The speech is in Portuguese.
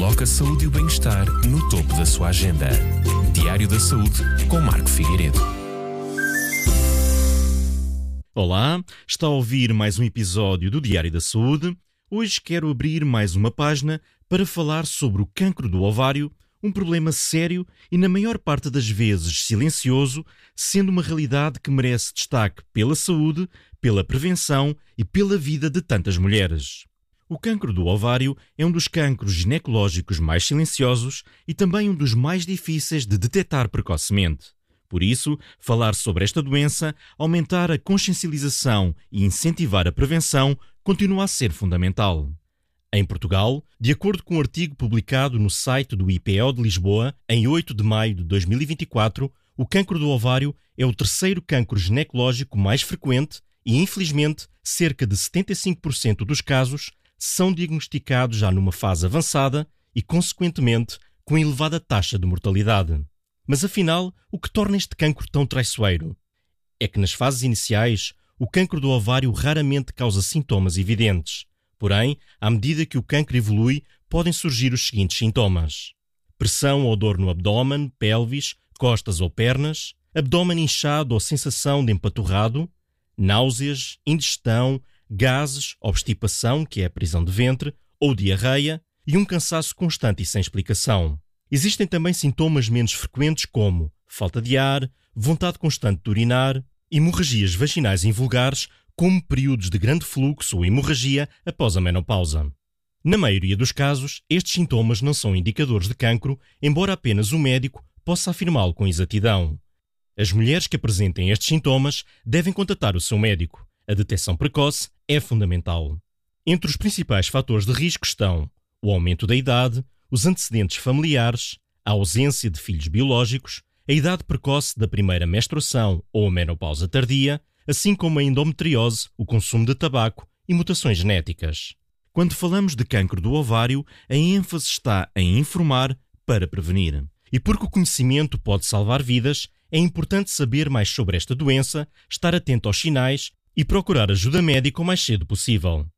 Coloque a saúde e o bem-estar no topo da sua agenda. Diário da Saúde com Marco Figueiredo. Olá, está a ouvir mais um episódio do Diário da Saúde. Hoje quero abrir mais uma página para falar sobre o cancro do ovário, um problema sério e, na maior parte das vezes, silencioso, sendo uma realidade que merece destaque pela saúde, pela prevenção e pela vida de tantas mulheres. O cancro do ovário é um dos cancros ginecológicos mais silenciosos e também um dos mais difíceis de detectar precocemente. Por isso, falar sobre esta doença, aumentar a consciencialização e incentivar a prevenção continua a ser fundamental. Em Portugal, de acordo com um artigo publicado no site do IPO de Lisboa, em 8 de maio de 2024, o cancro do ovário é o terceiro cancro ginecológico mais frequente e, infelizmente, cerca de 75% dos casos são diagnosticados já numa fase avançada e, consequentemente, com elevada taxa de mortalidade. Mas, afinal, o que torna este cancro tão traiçoeiro? É que nas fases iniciais, o cancro do ovário raramente causa sintomas evidentes. Porém, à medida que o cancro evolui, podem surgir os seguintes sintomas: pressão ou dor no abdômen, pelvis, costas ou pernas, abdômen inchado ou sensação de empaturrado, náuseas, indigestão, gases, obstipação, que é a prisão de ventre, ou diarreia, e um cansaço constante e sem explicação. Existem também sintomas menos frequentes como falta de ar, vontade constante de urinar, hemorragias vaginais invulgares, como períodos de grande fluxo ou hemorragia após a menopausa. Na maioria dos casos, estes sintomas não são indicadores de cancro, embora apenas o médico possa afirmá-lo com exatidão. As mulheres que apresentem estes sintomas devem contatar o seu médico. A detecção precoce é fundamental. Entre os principais fatores de risco estão o aumento da idade, os antecedentes familiares, a ausência de filhos biológicos, a idade precoce da primeira menstruação ou a menopausa tardia, assim como a endometriose, o consumo de tabaco e mutações genéticas. Quando falamos de cancro do ovário, a ênfase está em informar para prevenir. E porque o conhecimento pode salvar vidas, é importante saber mais sobre esta doença, estar atento aos sinais e procurar ajuda médica o mais cedo possível.